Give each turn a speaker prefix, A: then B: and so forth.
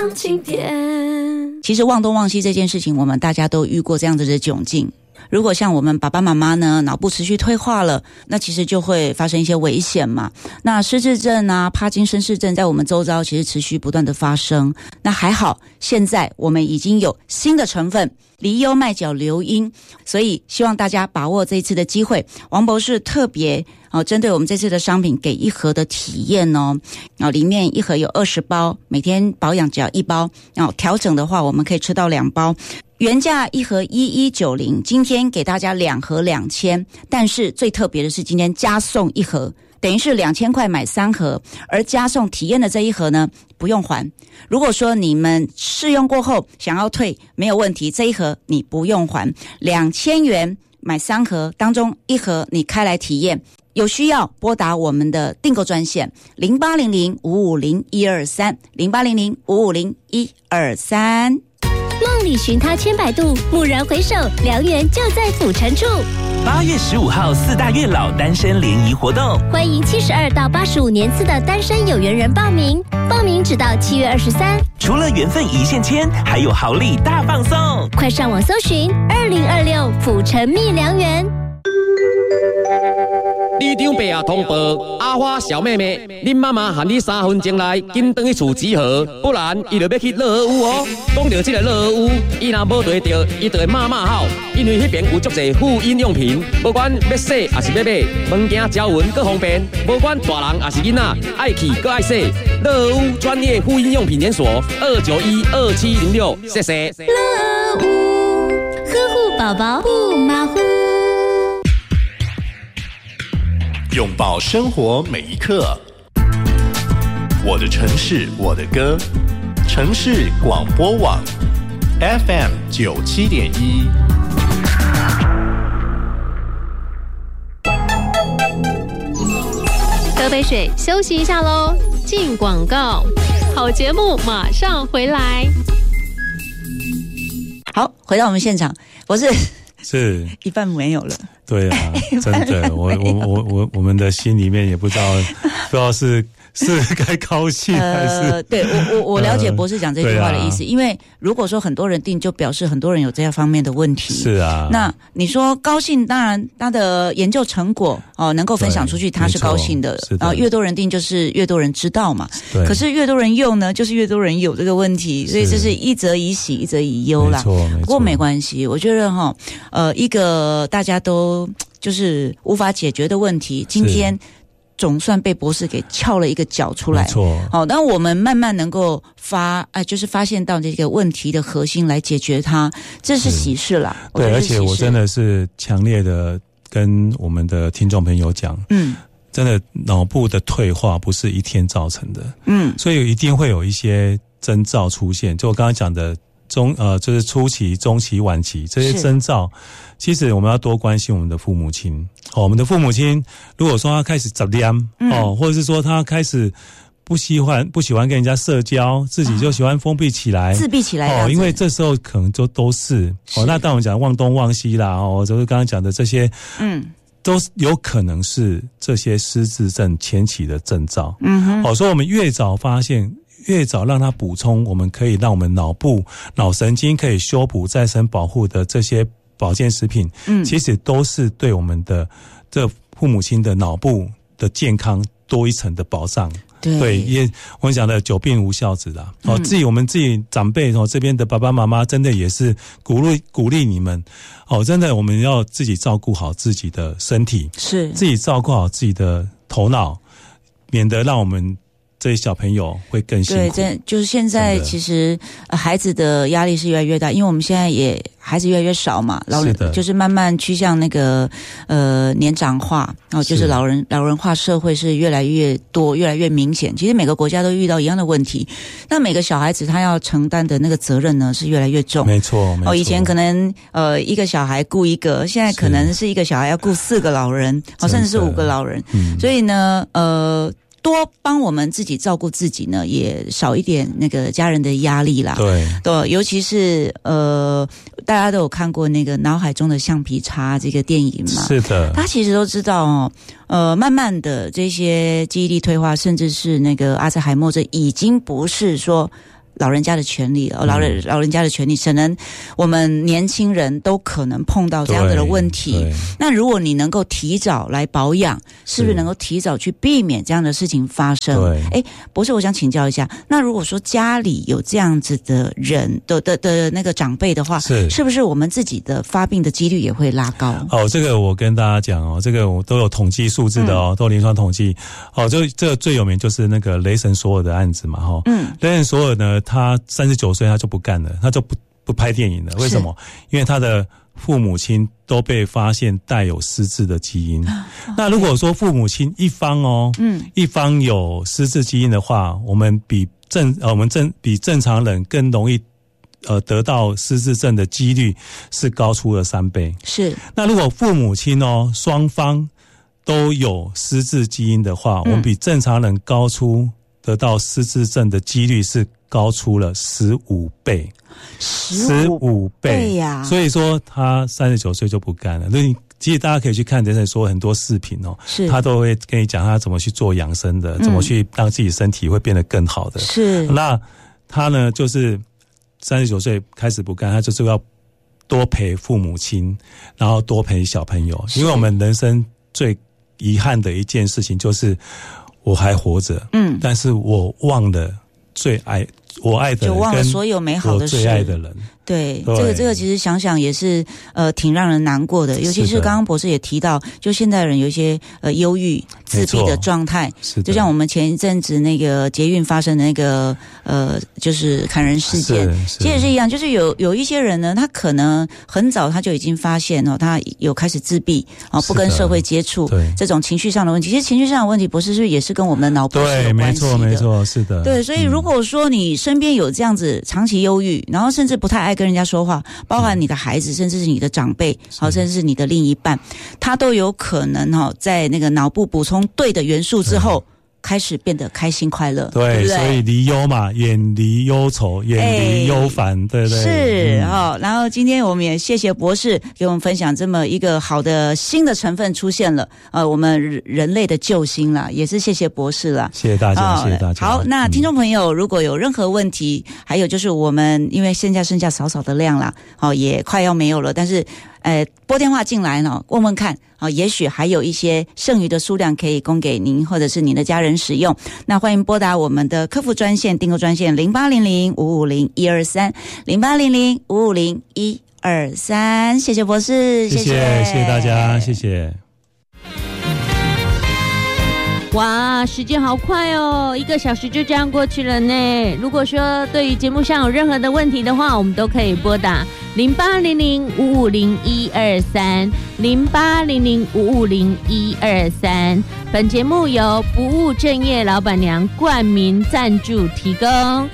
A: 其实忘东忘西这件事情，我们大家都遇过这样子的窘境。如果像我们爸爸妈妈呢，脑部持续退化了，那其实就会发生一些危险嘛。那失智症啊、帕金森氏症在我们周遭其实持续不断的发生。那还好，现在我们已经有新的成分离忧麦角硫因，所以希望大家把握这一次的机会。王博士特别针对我们这次的商品给一盒的体验哦，里面一盒有20包，每天保养只要1包，调整的话我们可以吃到2包。原价一盒1190，今天给大家2盒2000，但是最特别的是今天加送1盒，等于是2000块买3盒，而加送体验的这一盒呢不用还。如果说你们试用过后想要退没有问题，这一盒你不用还，2000元买3盒，当中1盒你开来体验。有需要拨打我们的订购专线0800550123 0800550123。
B: 梦里寻他千百度，蓦然回首，良缘就在府城处。
C: 8月15号4大月老单身联谊活动，
B: 欢迎72到85年次的单身有缘人报名，报名直到7月23。
C: 除了缘分一线牵，还有好礼大放送，
B: 快上网搜寻2026府城蜜良缘。
D: 你长辈啊通报，阿花小妹妹，恁妈妈喊你3分钟内紧回去厝集合，不然伊就要去乐和屋哦。讲到这个乐和屋，伊若无对到，伊就会骂好，因为迄边有足侪妇婴用品，不管要洗还是要买，物件交运各方便，不管大人还是囡仔，爱去各爱洗。乐和屋专业妇婴用品连锁，2912706，谢谢。
B: 乐和屋，呵护宝宝不马虎。
E: 拥抱生活每一刻，我的城市我的歌，城市广播网 FM97.1。
F: 喝杯水休息一下咯，进广告，好节目马上回来。
A: 好，回到我们现场，我是一半没有了。
G: 对啊，真的，我们的心里面也不知道是该高兴还是
A: 对我了解博士讲这句话的意思，因为如果说很多人订，就表示很多人有这方面的问题。
G: 是啊，
A: 那你说高兴，当然他的研究成果能够分享出去，他是高兴的。越多人订就是越多人知道嘛。可是越多人用呢，就是越多人有这个问题，所以这是一则以喜，一则以忧啦。不过没关系，我觉得一个大家都就是无法解决的问题，今天总算被博士给撬了一个角出来。
G: 没错。
A: 好，那我们慢慢能够就是发现到这个问题的核心来解决它，这是喜事啦。
G: 对，而且我真的是强烈的跟我们的听众朋友讲，真的脑部的退化不是一天造成的，所以一定会有一些征兆出现。就我刚刚讲的就是初期、中期、晚期这些征兆，其实我们要多关心我们的父母亲。我们的父母亲如果说他开始杂念或者是说他开始不喜欢跟人家社交，自己就喜欢封闭起来、
A: 自闭起来
G: 因为这时候可能就都是那当我们讲忘东忘西啦就是刚刚讲的这些都有可能是这些失智症前期的征兆。所以我们越早发现，越早让它补充，我们可以让我们脑神经可以修补、再生保护的这些保健食品，其实都是对我们的这父母亲的脑部的健康多一层的保障。对，也我们讲的久病无孝子啦。我们自己长辈这边的爸爸妈妈，真的也是鼓励你们真的我们要自己照顾好自己的身体，是自己照顾好自己的头脑，免得让我们这些小朋友会更辛苦。
A: 对，就是现在其实孩子的压力是越来越大，因为我们现在也孩子越来越少嘛，老人就是慢慢趋向那个年长化，就是老人化社会是越来越多、越来越明显。其实每个国家都遇到一样的问题，那每个小孩子他要承担的那个责任呢是越来越重。
G: 没错。
A: 以前可能一个小孩顾一个，现在可能是一个小孩要顾4个老人，甚至是5个老人。所以呢多帮我们自己照顾自己呢，也少一点那个家人的压力啦。对，尤其是大家都有看过那个脑海中的橡皮擦这个电影嘛？是的，他其实都知道慢慢的这些记忆力退化，甚至是那个阿兹海默症，已经不是说老人家的权利，老人家的权利，可能我们年轻人都可能碰到这样子的问题。那如果你能够提早来保养，是不是能够提早去避免这样的事情发生？博士，我想请教一下，那如果说家里有这样子的人的那个长辈的话，是不是我们自己的发病的几率也会拉高？
G: 这个我跟大家讲这个我都有统计数字的都有临床统计。这个最有名就是那个雷神索尔的案子嘛雷神索尔呢，他39岁他就不干了，他就不拍电影了。为什么？因为他的父母亲都被发现带有失智的基因。那如果说父母亲一方一方有失智基因的话，我们比正常人更容易得到失智症的几率是高出了3倍。
A: 是。那
G: 如果父母亲双方都有失智基因的话，我们比正常人高出得到失智症的几率是高出了15倍，15倍呀！所以说他39岁就不干了。其实大家可以去看，人说很多视频他都会跟你讲他怎么去做养生的，怎么去让自己身体会变得更好的。是。那他呢，就是39岁开始不干，他就是要多陪父母亲，然后多陪小朋友，因为我们人生最遗憾的一件事情就是我还活着，但是我忘了我爱的人，就忘了所有美好的事，我最爱的人。
A: 对，这个其实想想也是挺让人难过的，尤其是刚刚博士也提到，就现代人有一些忧郁、自闭的状态，就像我们前一阵子那个捷运发生的那个就是砍人事件，其实也是一样，就是有一些人呢，他可能很早他就已经发现他有开始自闭不跟社会接触，这种情绪上的问题。其实情绪上的问题，博士是不是也是跟我们的脑部是有关系的？
G: 没错，是的。
A: 对，所以如果说你身边有这样子长期忧郁，然后甚至不太爱跟人家说话，包含你的孩子，甚至是你的长辈，甚至是你的另一半，他都有可能在那个脑部补充对的元素之后，开始变得开心快乐，对不对？
G: 所以离忧嘛，远离忧愁，远离忧烦，对不对？
A: 是然后今天我们也谢谢博士给我们分享这么一个好的新的成分出现了，我们人类的救星啦，也是谢谢博士啦，
G: 谢谢大家，谢谢大家。
A: 好，那听众朋友如果有任何问题，还有就是我们因为现在剩下少少的量啦，也快要没有了，但是拨电话进来呢，问问看也许还有一些剩余的数量可以供给您或者是您的家人使用。那欢迎拨打我们的客服专线订购专线0800-550-123 0800-550-123。谢谢博士，谢
G: 谢大家，谢谢。
H: 哇，时间好快哦，1个小时就这样过去了呢。如果说对于节目上有任何的问题的话，我们都可以拨打0800-550-123 0800-550-123。本节目由不务正业老板娘冠名赞助提供。